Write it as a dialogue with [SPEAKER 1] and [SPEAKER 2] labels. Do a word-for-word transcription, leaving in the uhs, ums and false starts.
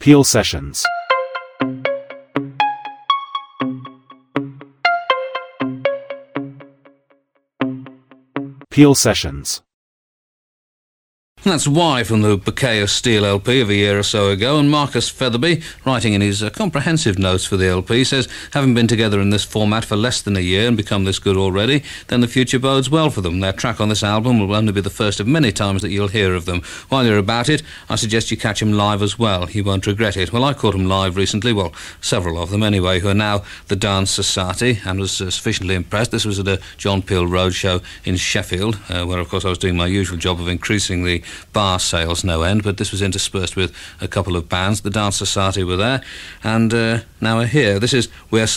[SPEAKER 1] Peel Sessions. Peel Sessions.
[SPEAKER 2] That's Why from the Bouquet of Steel L P of a year or so ago, and Marcus Featherby, writing in his uh, comprehensive notes for the L P, says, having been together in this format for less than a year and become this good already, then the future bodes well for them. Their track on this album will only be the first of many times that you'll hear of them. While you're about it, I suggest you catch him live as well. You won't regret it. Well, I caught him live recently, well, several of them anyway, who are now the Dance Society, and was uh, sufficiently impressed. This was at a John Peel Roadshow in Sheffield, uh, where, of course, I was doing my usual job of increasing the bar sales no end, but this was interspersed with a couple of bands. The Dance Society were there, and uh, now we're here. This is We're